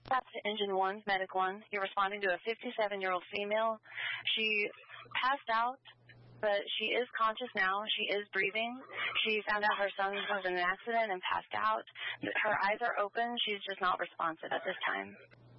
That's Engine 1, Medic 1. You're responding to a 57-year-old female. She passed out, but she is conscious now. She is breathing. She found out her son was in an accident and passed out. Her eyes are open. She's just not responsive at this time.